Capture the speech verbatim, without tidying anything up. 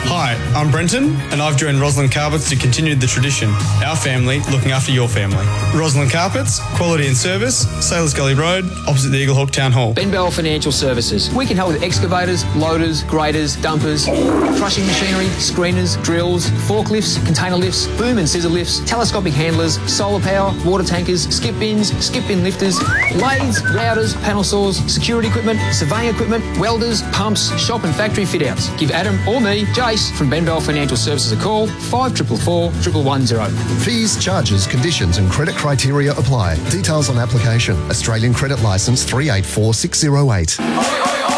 Hi, I'm Brenton, and I've joined Roslyn Carpets to continue the tradition. Our family looking after your family. Roslyn Carpets, quality and service, Sailors Gully Road, opposite the Eagle Hawk Town Hall. Ben Bell Financial Services. We can help with excavators, loaders, graders, dumpers, crushing machinery, screeners, drills, forklifts, container lifts, boom and scissor lifts, telescopic handlers, solar power, water tankers, skip bins, skip bin lifters, lathes, routers, panel saws, security equipment, surveying equipment, welders, pumps, shop and factory fit outs. Give Adam or me, Jace, from Ben Bell Financial Services a call, five four four, one one one zero. Fees, charges, conditions and credit criteria apply. Details on application. Australian Credit Licence three eight four six zero eight.